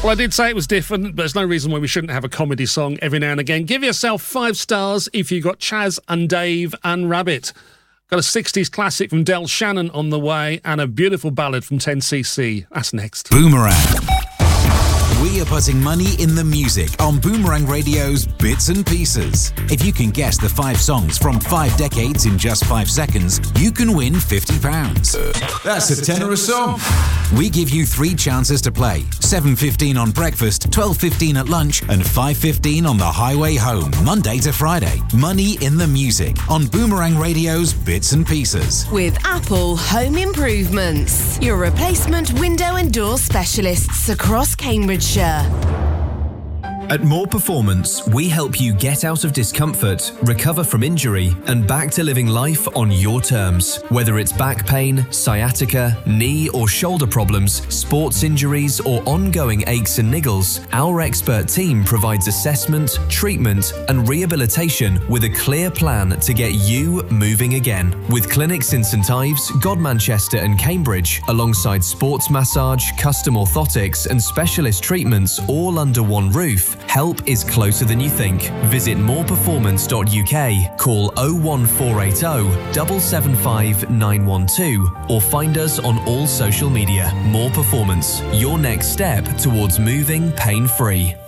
Well, I did say it was different, but there's no reason why we shouldn't have a comedy song every now and again. Give yourself 5 stars if you got Chaz and Dave and Rabbit. Got a 60s classic from Del Shannon on the way and a beautiful ballad from 10cc. That's next. Boomerang. We are putting money in the music on Boomerang Radio's Bits and Pieces. If you can guess the 5 songs from 5 decades in just 5 seconds, you can win £50. That's a tenner a song. We give you 3 chances to play. 7:15 on breakfast, 12:15 at lunch, and 5:15 on the highway home, Monday to Friday. Money in the music on Boomerang Radio's Bits and Pieces. With Apple Home Improvements, your replacement window and door specialists across Cambridgeshire. At More Performance, we help you get out of discomfort, recover from injury, and back to living life on your terms. Whether it's back pain, sciatica, knee or shoulder problems, sports injuries, or ongoing aches and niggles, our expert team provides assessment, treatment, and rehabilitation with a clear plan to get you moving again. With clinics in St Ives, Godmanchester, and Cambridge, alongside sports massage, custom orthotics, and specialist treatments all under one roof, help is closer than you think. Visit moreperformance.uk, call 01480 775 912 or find us on all social media. More Performance, your next step towards moving pain-free.